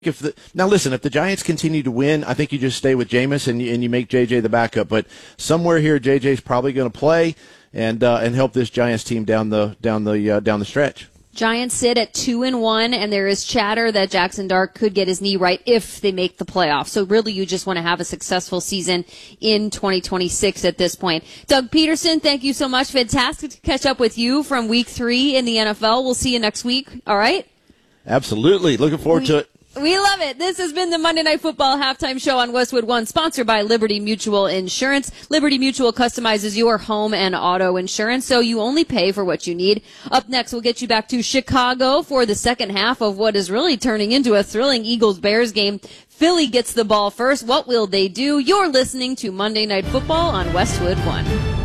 Now listen, if the Giants continue to win, I think you just stay with Jameis and you make JJ the backup. But somewhere here, JJ's probably going to play and help this Giants team down the stretch. Giants sit at 2-1, and there is chatter that Jackson Dart could get his knee right if they make the playoffs. So really, you just want to have a successful season in 2026 at this point. Doug Peterson, thank you so much. Fantastic to catch up with you from Week 3 in the NFL. We'll see you next week. All right? Absolutely. Looking forward to it. We love it. This has been the Monday Night Football Halftime Show on Westwood One, sponsored by Liberty Mutual Insurance. Liberty Mutual customizes your home and auto insurance, so you only pay for what you need. Up next, we'll get you back to Chicago for the second half of what is really turning into a thrilling Eagles-Bears game. Philly gets the ball first. What will they do? You're listening to Monday Night Football on Westwood One.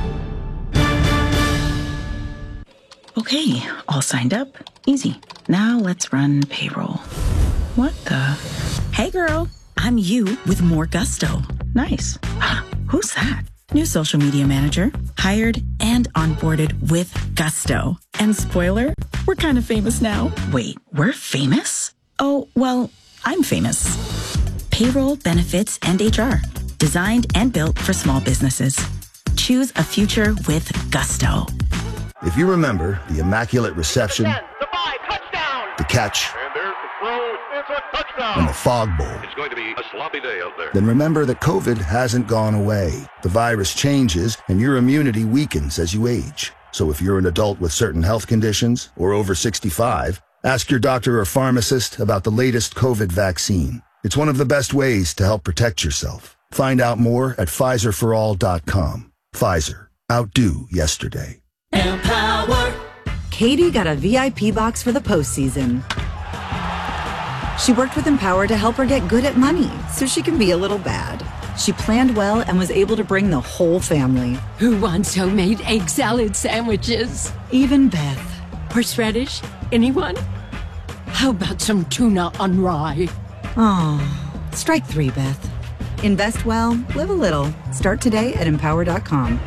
Okay, all signed up. Easy. Now let's run payroll. What the? Hey girl, I'm you with more gusto. Nice. Who's that? New social media manager. Hired and onboarded with gusto. And spoiler, we're kind of famous now. Wait, we're famous? Oh, well, I'm famous. Payroll, benefits, and HR. Designed and built for small businesses. Choose a future with gusto. If you remember the immaculate reception, the catch, and the fog bowl. It's going to be a sloppy day out there. Then remember that COVID hasn't gone away. The virus changes and your immunity weakens as you age. So if you're an adult with certain health conditions or over 65, ask your doctor or pharmacist about the latest COVID vaccine. It's one of the best ways to help protect yourself. Find out more at PfizerForAll.com. Pfizer. Outdo yesterday. Empower. Katie got a VIP box for the postseason. She worked with Empower to help her get good at money so she can be a little bad. She planned well and was able to bring the whole family. Who wants homemade egg salad sandwiches? Even Beth. Horseradish? Anyone? How about some tuna on rye? Oh, strike 3, Beth. Invest well, live a little. Start today at Empower.com.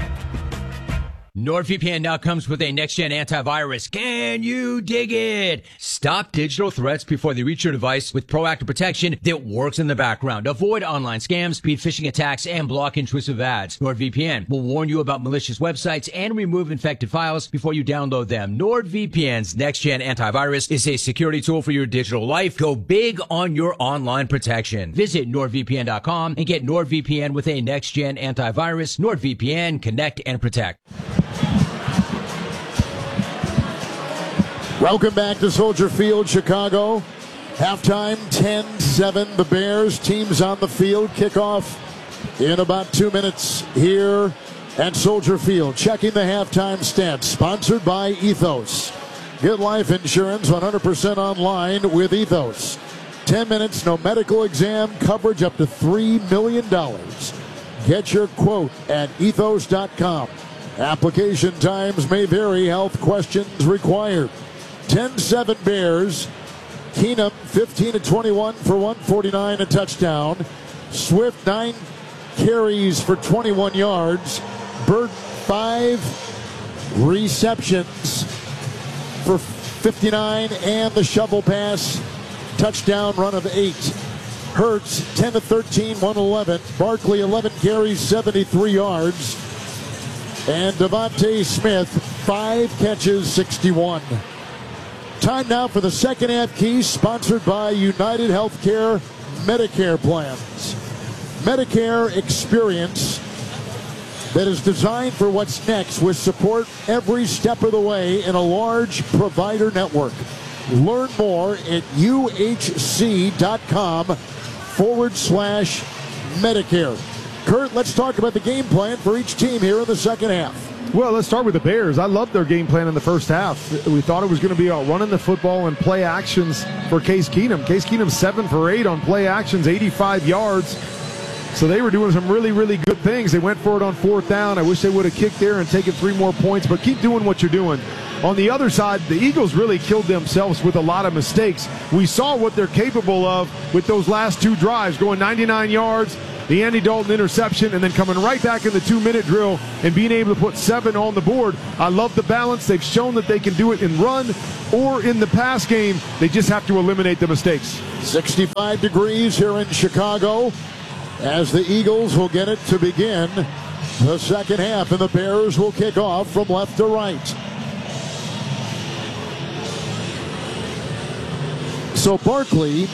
NordVPN now comes with a next-gen antivirus. Can you dig it? Stop digital threats before they reach your device with proactive protection that works in the background. Avoid online scams, speed phishing attacks, and block intrusive ads. NordVPN will warn you about malicious websites and remove infected files before you download them. NordVPN's next-gen antivirus is a security tool for your digital life. Go big on your online protection. Visit NordVPN.com and get NordVPN with a next-gen antivirus. NordVPN, connect and protect. Welcome back to Soldier Field, Chicago. Halftime, 10-7. The Bears teams on the field. Kickoff in about 2 minutes here at Soldier Field. Checking the halftime stats. Sponsored by Ethos. Get life insurance 100% online with Ethos. 10 minutes, no medical exam, coverage up to $3 million. Get your quote at ethos.com. Application times may vary. Health questions required. 10-7 Bears. Keenum 15-21 for 149, a touchdown. Swift 9 carries for 21 yards. Burton 5 receptions for 59 and the shovel pass. Touchdown run of 8. Hurts 10-13, 111. Barkley 11 carries, 73 yards. And Devontae Smith 5 catches, 61. Time now for the second half keys, sponsored by United Healthcare Medicare plans. Medicare experience that is designed for what's next with support every step of the way in a large provider network. Learn more at uhc.com/Medicare. Kurt, let's talk about the game plan for each team here in the second half. Well, let's start with the Bears. I loved their game plan in the first half. We thought it was going to be running the football and play actions for Case Keenum. Case Keenum 7 for 8 on play actions, 85 yards. So they were doing some really, really good things. They went for it on 4th down. I wish they would have kicked there and taken 3 more points, but keep doing what you're doing. On the other side, the Eagles really killed themselves with a lot of mistakes. We saw what they're capable of with those last 2 drives, going 99 yards, the Andy Dalton interception, and then coming right back in the 2-minute drill and being able to put 7 on the board. I love the balance. They've shown that they can do it in run or in the pass game. They just have to eliminate the mistakes. 65 degrees here in Chicago as the Eagles will get it to begin the second half, and the Bears will kick off from left to right. So Barkley,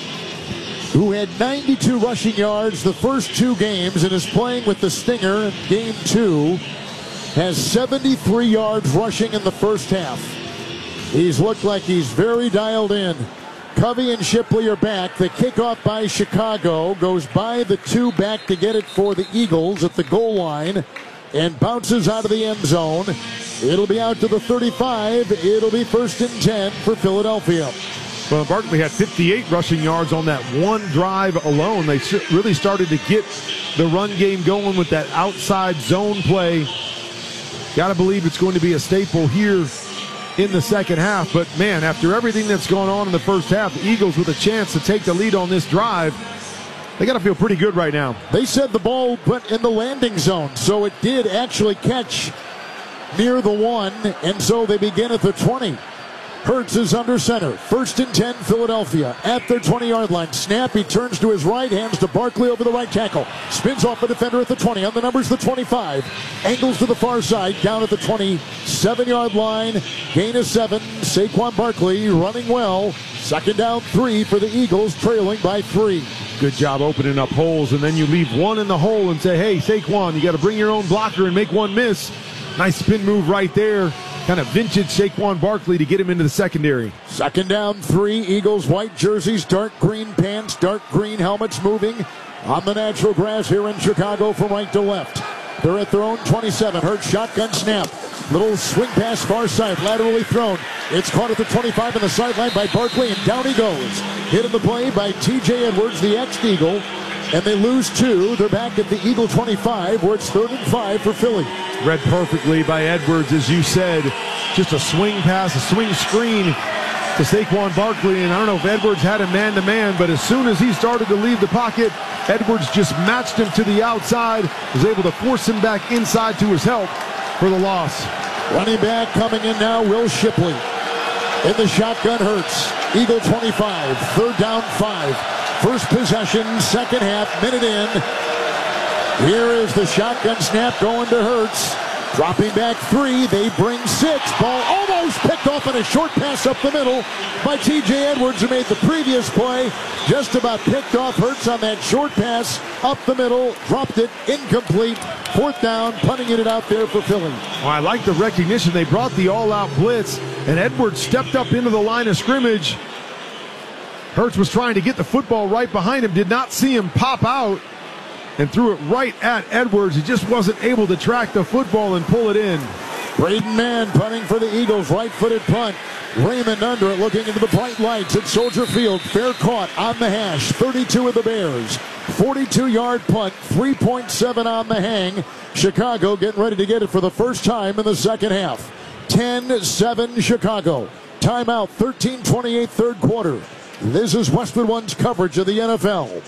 who had 92 rushing yards the first 2 games and is playing with the Stinger in game 2, has 73 yards rushing in the first half. He's looked like he's very dialed in. Covey and Shipley are back. The kickoff by Chicago goes by the 2 back to get it for the Eagles at the goal line and bounces out of the end zone. It'll be out to the 35. It'll be 1st and 10 for Philadelphia. Well, Barkley had 58 rushing yards on that one drive alone. They really started to get the run game going with that outside zone play. Got to believe it's going to be a staple here in the second half. But, man, after everything that's gone on in the first half, the Eagles with a chance to take the lead on this drive, they got to feel pretty good right now. They said the ball went in the landing zone, so it did actually catch near the 1, and so they begin at the 20. Hurts is under center. 1st and 10, Philadelphia at their 20-yard line. Snap, he turns to his right, hands to Barkley over the right tackle. Spins off a defender at the 20. On the numbers, the 25. Angles to the far side, down at the 27-yard line. Gain of 7. Saquon Barkley running well. 2nd down, 3 for the Eagles, trailing by 3. Good job opening up holes, and then you leave one in the hole and say, hey, Saquon, you got to bring your own blocker and make one miss. Nice spin move right there. Kind of vintage Saquon Barkley to get him into the secondary. 2nd down, 3. Eagles white jerseys, dark green pants, dark green helmets moving on the natural grass here in Chicago from right to left. They're at their own 27. Hurts shotgun snap. Little swing pass far side, laterally thrown. It's caught at the 25 on the sideline by Barkley, and down he goes. Hit in the play by T.J. Edwards, the ex-Eagle. And they lose 2. They're back at the Eagle 25, where it's 3rd and 5 for Philly. Read perfectly by Edwards, as you said. Just a swing pass, a swing screen to Saquon Barkley. And I don't know if Edwards had a man-to-man, but as soon as he started to leave the pocket, Edwards just matched him to the outside, was able to force him back inside to his help for the loss. Running back coming in now, Will Shipley. In the shotgun, Hurts. Eagle 25, 3rd down, 5. First possession, second half, minute in. Here is the shotgun snap going to Hurts. Dropping back 3, they bring 6. Ball almost picked off on a short pass up the middle by T.J. Edwards, who made the previous play. Just about picked off Hurts on that short pass up the middle. Dropped it, incomplete. 4th down, punting it out there for Philly. Well, I like the recognition. They brought the all-out blitz, and Edwards stepped up into the line of scrimmage. Hurts was trying to get the football right behind him, did not see him pop out, and threw it right at Edwards. He just wasn't able to track the football and pull it in. Braden Mann punting for the Eagles, right-footed punt. Raymond under it, looking into the bright lights at Soldier Field. Fair caught on the hash, 32 of the Bears. 42-yard punt, 3.7 on the hang. Chicago getting ready to get it for the first time in the second half. 10-7 Chicago. Timeout, 13:28 third quarter. This is Westwood One's coverage of the NFL.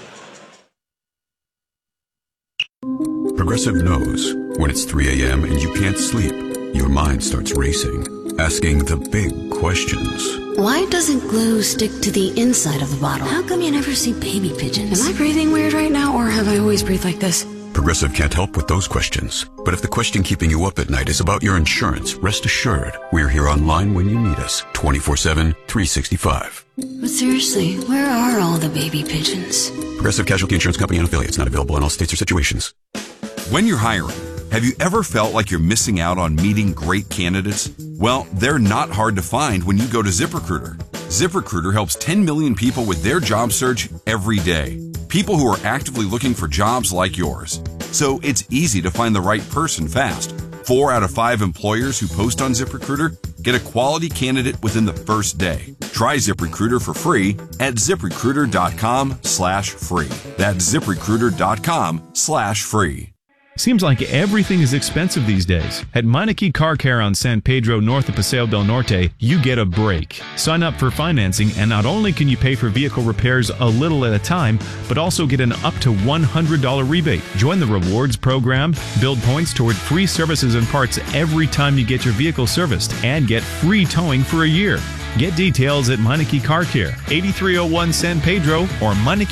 Progressive knows when it's 3 a.m. and you can't sleep, your mind starts racing, asking the big questions. Why doesn't glue stick to the inside of the bottle? How come you never see baby pigeons? Am I breathing weird right now, or have I always breathed like this? Progressive can't help with those questions. But if the question keeping you up at night is about your insurance, rest assured, we're here online when you need us, 24/7, 365. But seriously, where are all the baby pigeons? Progressive Casualty Insurance Company and affiliates, not available in all states or situations. When you're hiring, have you ever felt like you're missing out on meeting great candidates? Well, they're not hard to find when you go to ZipRecruiter. ZipRecruiter helps 10 million people with their job search every day. People who are actively looking for jobs like yours. So it's easy to find the right person fast. 4 out of 5 employers who post on ZipRecruiter get a quality candidate within the first day. Try ZipRecruiter for free at ZipRecruiter.com/free. That's ZipRecruiter.com/free. Seems like everything is expensive these days. At Meineke Car Care on San Pedro north of Paseo del Norte, you get a break. Sign up for financing and not only can you pay for vehicle repairs a little at a time, but also get an up to $100 rebate. Join the rewards program, build points toward free services and parts every time you get your vehicle serviced, and get free towing for a year. Get details at Meineke Car Care, 8301 San Pedro or Meineke